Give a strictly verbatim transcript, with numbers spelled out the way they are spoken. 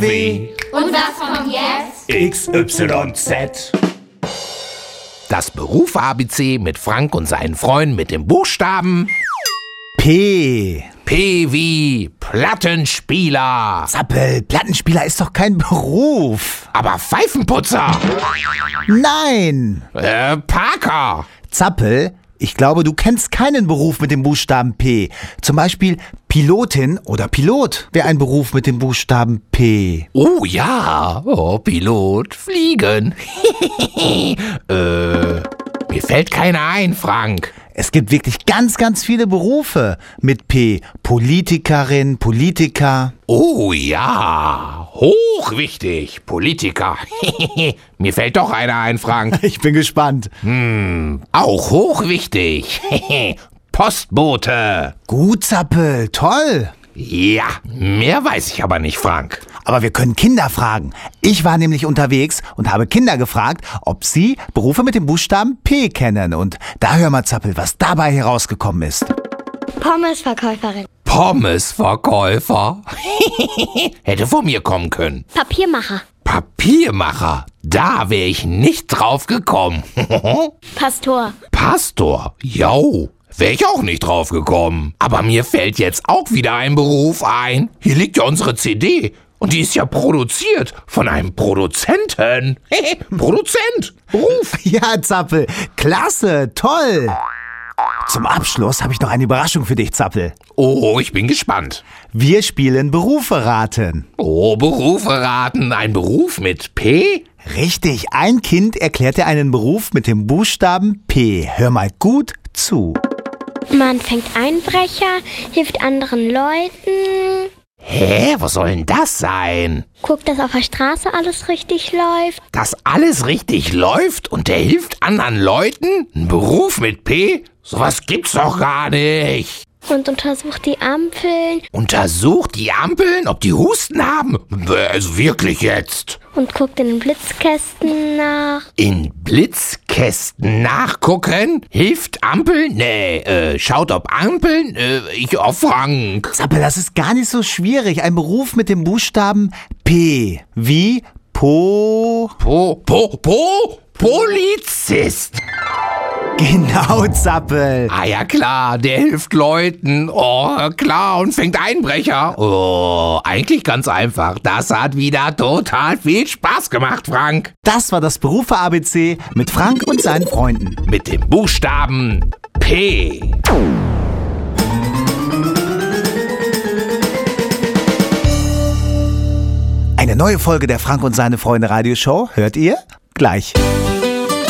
W. Und was kommt jetzt? X, Y, Z. Das Beruf-A B C mit Frank und seinen Freunden mit dem Buchstaben P. P wie Plattenspieler. Zappel, Plattenspieler ist doch kein Beruf. Aber Pfeifenputzer. Nein. Äh, Parker. Zappel, ich glaube, du kennst keinen Beruf mit dem Buchstaben P. Zum Beispiel Pilotin oder Pilot wäre ein Beruf mit dem Buchstaben P. Oh ja, oh, Pilot, fliegen. äh, mir fällt keiner ein, Frank. Es gibt wirklich ganz, ganz viele Berufe mit P. Politikerin, Politiker. Oh ja, hochwichtig, Politiker. Mir fällt doch einer ein, Frank. Ich bin gespannt. Hm, auch hochwichtig. Postbote. Gut, Zappel, toll. Ja, mehr weiß ich aber nicht, Frank. Aber wir können Kinder fragen. Ich war nämlich unterwegs und habe Kinder gefragt, ob sie Berufe mit dem Buchstaben P kennen. Und da hör mal, Zappel, was dabei herausgekommen ist. Pommesverkäuferin. Pommesverkäufer? Hätte von mir kommen können. Papiermacher. Papiermacher? Da wäre ich nicht drauf gekommen. Pastor. Pastor? Jau. Wäre ich auch nicht drauf gekommen. Aber mir fällt jetzt auch wieder ein Beruf ein. Hier liegt ja unsere C D. Und die ist ja produziert von einem Produzenten. Produzent. Beruf. Ja, Zappel, klasse, toll. Zum Abschluss habe ich noch eine Überraschung für dich, Zappel. Oh, ich bin gespannt. Wir spielen Berufe raten. Oh, Berufe raten. Ein Beruf mit P? Richtig, ein Kind erklärt dir einen Beruf mit dem Buchstaben P. Hör mal gut zu. Man fängt Einbrecher, hilft anderen Leuten, Hä, was soll denn das sein? guckt, dass auf der Straße alles richtig läuft. Dass alles richtig läuft und der hilft anderen Leuten? Ein Beruf mit P? Sowas gibt's doch gar nicht. Und untersucht die Ampeln Untersucht die Ampeln, ob die Husten haben? Also wirklich jetzt. und guckt in den Blitzkästen nach. In Blitzkästen nachgucken? Hilft Ampeln? Nee, äh, schaut ob Ampeln? Äh, ich auf Frank. Zappel, das ist gar nicht so schwierig. Ein Beruf mit dem Buchstaben P. Wie Po... Po, po, po, Polizist. Genau, Zappel. Ah ja klar, der hilft Leuten. Oh, klar, und fängt Einbrecher. Oh, eigentlich ganz einfach. Das hat wieder total viel Spaß gemacht, Frank. Das war das Berufe-A B C mit Frank und seinen Freunden. Mit dem Buchstaben P. Eine neue Folge der Frank und seine Freunde Radioshow hört ihr gleich.